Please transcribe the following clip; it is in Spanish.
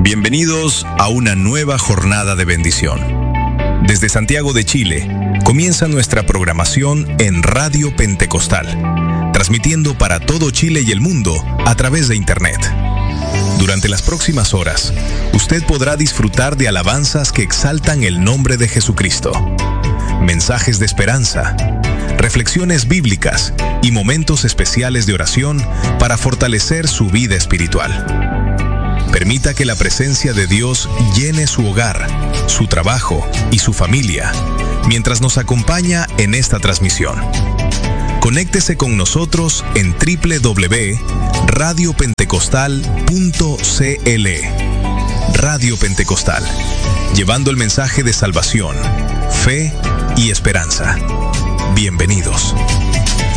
Bienvenidos a una nueva jornada de bendición. Desde Santiago de Chile, comienza nuestra programación en Radio Pentecostal, transmitiendo para todo Chile y el mundo a través de Internet. Durante las próximas horas, usted podrá disfrutar de alabanzas que exaltan el nombre de Jesucristo, mensajes de esperanza, reflexiones bíblicas y momentos especiales de oración para fortalecer su vida espiritual. Permita que la presencia de Dios llene su hogar, su trabajo y su familia, mientras nos acompaña en esta transmisión. Conéctese con nosotros en www.radiopentecostal.cl. Radio Pentecostal, llevando el mensaje de salvación, fe y esperanza. Bienvenidos.